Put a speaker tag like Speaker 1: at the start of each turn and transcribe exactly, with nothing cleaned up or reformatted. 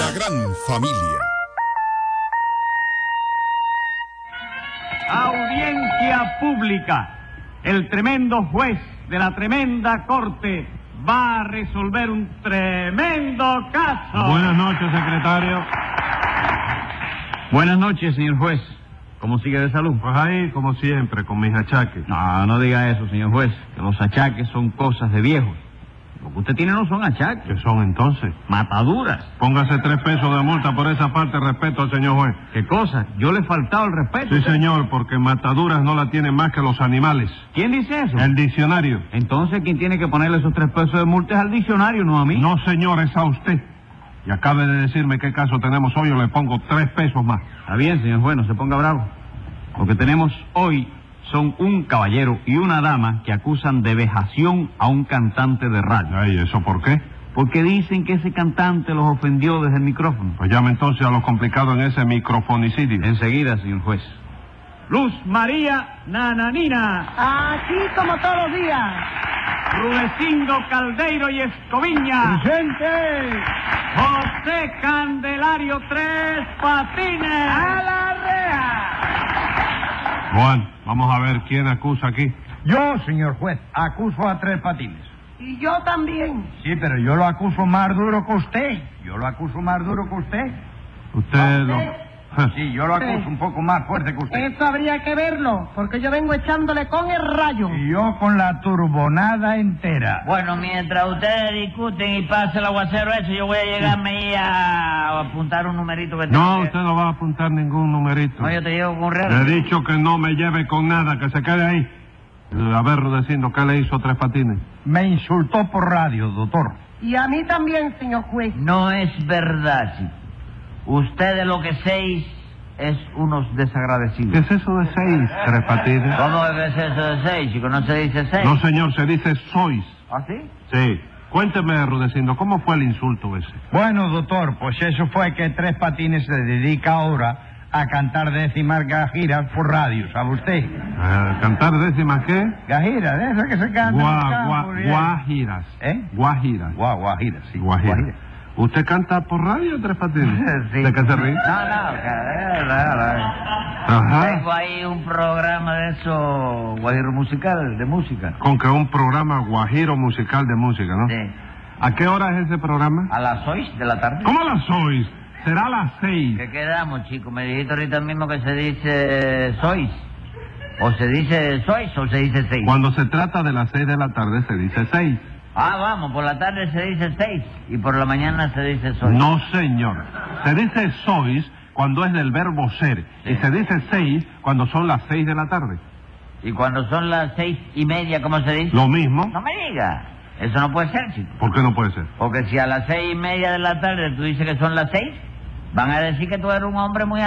Speaker 1: La gran familia.
Speaker 2: Audiencia pública. El tremendo juez de la tremenda corte va a resolver un tremendo caso.
Speaker 3: Buenas noches, secretario.
Speaker 2: Buenas noches, señor juez. ¿Cómo sigue de salud?
Speaker 3: Pues ahí, como siempre, con mis achaques.
Speaker 2: No, no diga eso, señor juez, que los achaques son cosas de viejos. Lo que usted tiene no son achaques.
Speaker 3: ¿Qué son entonces?
Speaker 2: Mataduras.
Speaker 3: Póngase tres pesos de multa por esa falta de respeto al señor juez.
Speaker 2: ¿Qué cosa? ¿Yo le he faltado el respeto?
Speaker 3: Sí, señor, porque mataduras no la tienen más que los animales.
Speaker 2: ¿Quién dice eso?
Speaker 3: El diccionario.
Speaker 2: Entonces, ¿quién tiene que ponerle esos tres pesos de multa es al diccionario, no a mí?
Speaker 3: No, señor, es a usted. Y acabe de decirme qué caso tenemos hoy, yo le pongo tres pesos más.
Speaker 2: Está bien, señor juez, no se ponga bravo. Lo que tenemos hoy son un caballero y una dama que acusan de vejación a un cantante de radio.
Speaker 3: Ay, ¿eso por qué?
Speaker 2: Porque dicen que ese cantante los ofendió desde el micrófono.
Speaker 3: Pues llame entonces a lo complicado en ese microfonicidio.
Speaker 2: Enseguida, señor juez. Luz María Nananina.
Speaker 4: Aquí como todos los días.
Speaker 2: Rudecindo Caldeiro y Escoviña.
Speaker 4: ¡Presente!
Speaker 2: José Candelario Tres Patines.
Speaker 4: ¡A la reja!
Speaker 3: Juan, vamos a ver quién acusa aquí.
Speaker 5: Yo, señor juez, acuso a Tres Patines.
Speaker 4: Y yo también.
Speaker 5: Sí, pero yo lo acuso más duro que usted. Yo lo acuso más duro que usted.
Speaker 3: Usted lo...
Speaker 5: Sí, yo lo acuso un poco más fuerte que usted.
Speaker 4: Eso habría que verlo, porque yo vengo echándole con el rayo.
Speaker 5: Y yo con la turbonada entera.
Speaker 6: Bueno, mientras ustedes discuten y pase el aguacero ese, yo voy a llegarme ahí a apuntar un numerito que tengo.
Speaker 3: No,
Speaker 6: que...
Speaker 3: usted no va a apuntar ningún numerito.
Speaker 6: No, yo te llevo con un real.
Speaker 3: Le he dicho que no me lleve con nada, que se quede ahí. A ver, Rudecindo, ¿qué le hizo Tres Patines?
Speaker 5: Me insultó por radio, doctor.
Speaker 4: Y a mí también, señor juez.
Speaker 6: No es verdad, chico. Ustedes lo que seis es unos desagradecidos.
Speaker 3: ¿Qué es eso de seis, Tres Patines?
Speaker 6: ¿Cómo es eso de seis, chico? ¿No se dice seis?
Speaker 3: No, señor, se dice sois.
Speaker 6: ¿Ah, sí?
Speaker 3: Sí. Cuénteme, Rudecindo, ¿cómo fue el insulto ese?
Speaker 5: Bueno, doctor, pues eso fue que Tres Patines se dedica ahora a cantar décimas gajiras por radio, ¿sabe usted?
Speaker 3: Eh, ¿Cantar décimas qué?
Speaker 5: Gajiras, de esas que se cantan.
Speaker 3: Gua,
Speaker 5: en el campo,
Speaker 3: gua,
Speaker 5: bien.
Speaker 3: guajiras.
Speaker 5: ¿Eh?
Speaker 3: Guajiras.
Speaker 5: Gua, guajiras, sí.
Speaker 3: Guajiras.
Speaker 5: Guajiras.
Speaker 3: ¿Usted canta por radio, Tres Patines?
Speaker 6: Sí.
Speaker 3: ¿De qué se ríe?
Speaker 6: No, no, que... eh, no, no.
Speaker 3: Ajá.
Speaker 6: Tengo ahí un programa de eso, guajiro musical, de música.
Speaker 3: Con que un programa guajiro musical de música, ¿no?
Speaker 6: Sí.
Speaker 3: ¿A qué hora es ese programa?
Speaker 6: ¿A las seis de la tarde?
Speaker 3: ¿Cómo las sois? Será a las seis.
Speaker 6: ¿Qué quedamos, chico? Me dijiste ahorita mismo que se dice sois. O se dice sois o se dice seis.
Speaker 3: Cuando se trata de las seis de la tarde se dice seis.
Speaker 6: Ah, vamos, por la tarde se dice seis y por la mañana se dice sois.
Speaker 3: No, señor. Se dice sois cuando es del verbo ser.
Speaker 6: Sí.
Speaker 3: Y se dice seis cuando son las seis de la tarde.
Speaker 6: ¿Y cuando son las seis y media, cómo se dice?
Speaker 3: Lo mismo.
Speaker 6: No me diga. Eso no puede ser, chico.
Speaker 3: ¿Por qué no puede ser?
Speaker 6: Porque si a las seis y media de la tarde tú dices que son las seis, van a decir que tú eres un hombre muy